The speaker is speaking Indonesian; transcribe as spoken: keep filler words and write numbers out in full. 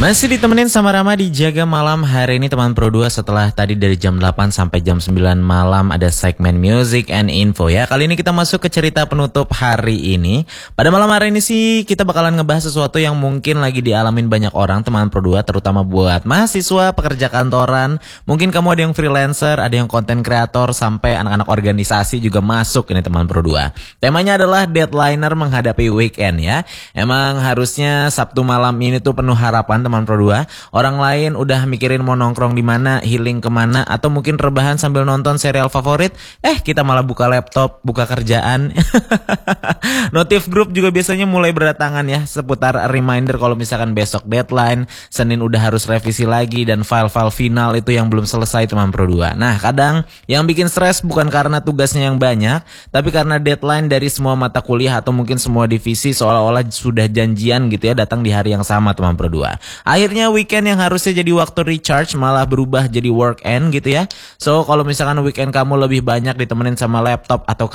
Masih ditemenin sama Rama di Jaga Malam hari ini teman Pro dua. Setelah tadi dari jam delapan sampai jam sembilan malam ada segmen Music and Info ya. Kali ini kita masuk ke cerita penutup hari ini. Pada malam hari ini sih kita bakalan ngebahas sesuatu yang mungkin lagi dialamin banyak orang teman Pro dua, terutama buat mahasiswa, pekerja kantoran. Mungkin kamu ada yang freelancer, ada yang konten kreator, sampai anak-anak organisasi juga masuk ini teman Pro dua. Temanya adalah deadliner menghadapi weekend ya. Emang harusnya Sabtu malam ini tuh penuh harapan teman Pro dua. Orang lain udah mikirin mau nongkrong di mana, healing kemana, atau mungkin rebahan sambil nonton serial favorit. Eh kita malah buka laptop, buka kerjaan. Notif grup juga biasanya mulai berdatangan ya, seputar reminder kalau misalkan besok deadline, Senin udah harus revisi lagi, dan file-file final itu yang belum selesai teman Pro dua. Nah kadang yang bikin stres bukan karena tugasnya yang banyak, tapi karena deadline dari semua mata kuliah atau mungkin semua divisi seolah-olah sudah janjian gitu ya datang di hari yang sama teman Pro dua. Akhirnya weekend yang harusnya jadi waktu recharge malah berubah jadi work end gitu ya. So kalau misalkan weekend kamu lebih banyak ditemenin sama laptop atau